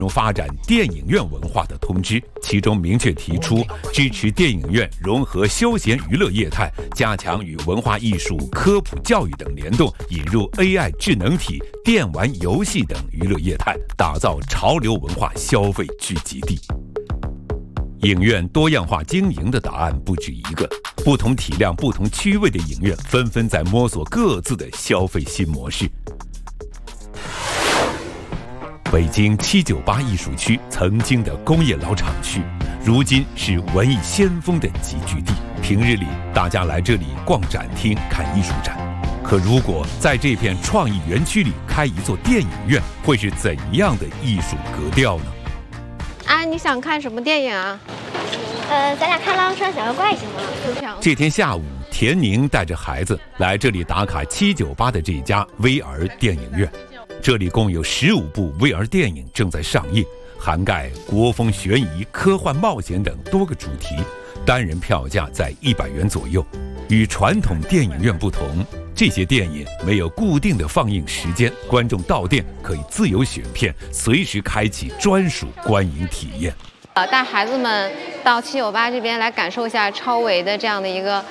发展电影院文化的通知，其中明确提出支持电影院融合休闲娱乐业态，加强与文化艺术、科普教育等联动，引入 AI 智能体、电玩游戏等娱乐业态，打造潮流文化消费聚集地。影院多样化经营的答案不止一个，不同体量、不同区位的影院纷纷在摸索各自的消费新模式。北京798艺术区曾经的工业老厂区，如今是文艺先锋的集聚地。平日里，大家来这里逛展厅、看艺术展。可如果在这片创意园区里开一座电影院，会是怎样的艺术格调呢？ 你想看什么电影啊？ 咱俩看《浪车小妖怪》行吗？ 这天下午，田宁带着孩子来这里打卡798的这家 VR 电影院。这里共有15部 VR 电影正在上映，涵盖国风、悬疑、科幻、冒险等多个主题，单人票价在100元左右。与传统电影院不同，这些电影没有固定的放映时间，观众到店可以自由选片，随时开启专属观影体验。 带孩子们到798这边来感受一下超维的这样的一个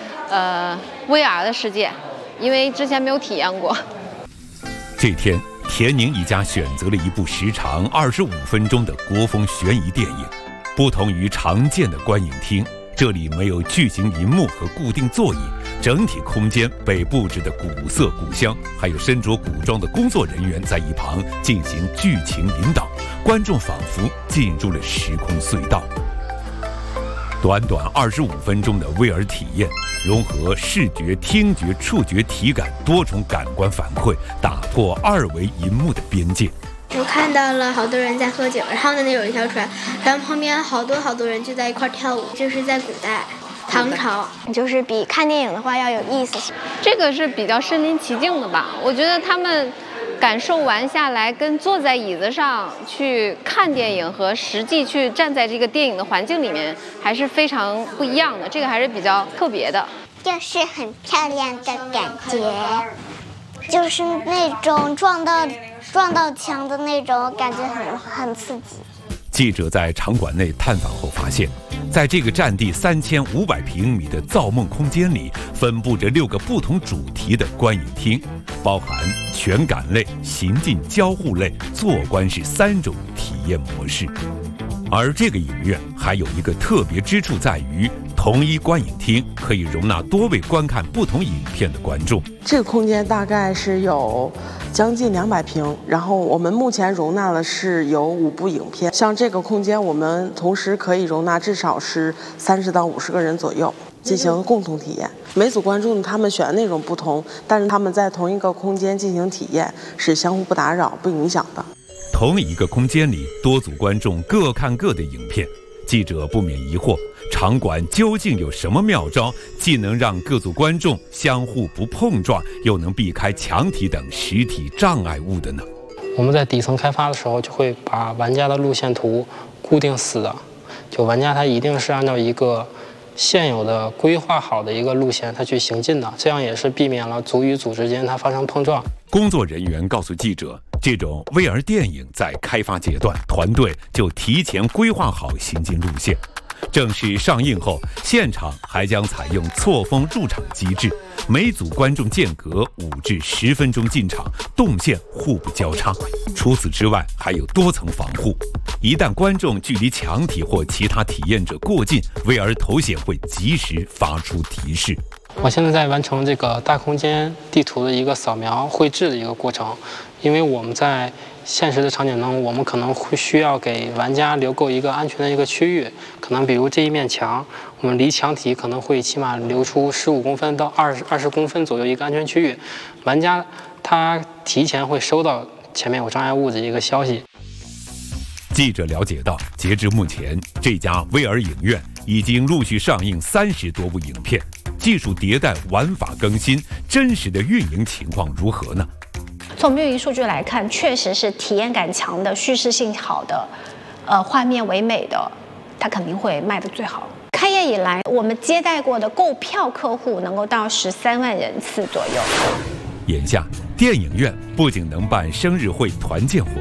VR 的世界，因为之前没有体验过。 这天，田宁一家选择了一部时长25分钟的国风悬疑电影。不同于常见的观影厅，这里没有巨型银幕和固定座椅，整体空间被布置的古色古香，还有身着古装的工作人员在一旁进行剧情引导，观众仿佛进入了时空隧道。短短25分钟的 VR 体验，融合视觉、听觉、触觉、体感多重感官反馈，打破2维银幕的边界。 我看到了好多人在喝酒，然后呢有一条船，然后旁边好多人就在一块跳舞，就是在古代唐朝，就是比看电影的话要有意思。 这个是比较身临其境的吧？我觉得他们感受完下来，跟坐在椅子上去看电影和实际去站在这个电影的环境里面还是非常不一样的，这个还是比较特别的。 就是很漂亮的感觉，就是那种撞到墙的那种感觉很刺激。 记者在场馆内探访后发现，在这个占地3500平米的造梦空间里，分布着6个不同主题的观影厅，包含全感类、行进交互类、坐观式3种体验模式。而这个影院还有一个特别之处在于，同一观影厅可以容纳多位观看不同影片的观众。 这个空间大概是有将近200平，然后我们目前容纳的是有5部影片。像这个空间，我们同时可以容纳至少是30到50个人左右，进行共同体验。每组观众他们选的内容不同，但是他们在同一个空间进行体验是相互不打扰、不影响的。 同一个空间里，多组观众各看各的影片，记者不免疑惑，场馆究竟有什么妙招，既能让各组观众相互不碰撞，又能避开墙体等实体障碍物的呢？ 我们在底层开发的时候，就会把玩家的路线图固定死的，就玩家他一定是按照一个现有的规划好的一个路线他去行进的，这样也是避免了组与组之间它发生碰撞。 工作人员告诉记者，这种 VR 电影在开发阶段，团队就提前规划好行进路线。正式上映后，现场还将采用错峰入场机制，每组观众间隔5至10分钟进场，动线互不交叉。除此之外，还有多层防护，一旦观众距离墙体或其他体验者过近， VR 头显会及时发出提示。 我现在在完成这个大空间地图的一个扫描绘制的一个过程，因为我们在现实的场景中，我们可能会需要给玩家留够一个安全的一个区域，可能比如这一面墙，我们离墙体可能会起码留出15公分到20公分左右一个安全区域，玩家他提前会收到前面有障碍物的一个消息。 记者了解到，截至目前，这家 VR 影院已经陆续上映30多部影片，技术迭代、玩法更新，真实的运营情况如何呢？ 从运营数据来看，确实是体验感强的、叙事性好的、画面唯美的，它肯定会卖得最好。开业以来，我们接待过的购票客户能够到13万人次左右。 眼下，电影院不仅能办生日会、团建活动，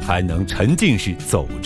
还能沉浸式走